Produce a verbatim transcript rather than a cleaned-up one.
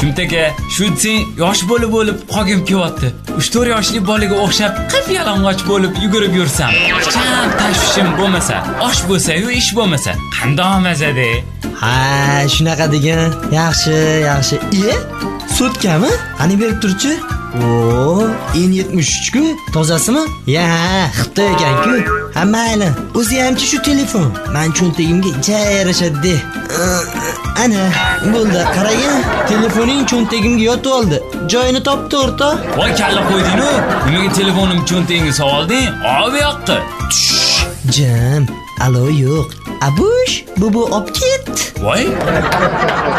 Shumtaka, shu sen yosh bo'lib bo'lib qolgim kelyapti. uch to'rt yoshli bolaga o'xshab qip yalang'och bo'lib yugurib yursam, jam tashvishim bo'lmasa, osh bo'lsa-yu, ish bo'lmasa, qandoq mazada? Ha, shunaqa degan. Yaxshi, yaxshi. E, sotkami? Qani berib turchi? O, N yetmish uch ku, tozasimi? Ya, Xitoy ekan-ku. Ha, mayli. O'zi hamchi shu telefon. Men cho'ntagimga ja yarashadi. Ana, bo'ldi, qarang. Telefoning cho'ntagimga yotib oldi. Joyini topdi, o'rta. Voy kalla qo'yding-ku. Nimaga telefonim cho'ntagingga solding? Olib yoqqa. Jam, alo yo'q. Abush, bubu olib ket. Voy.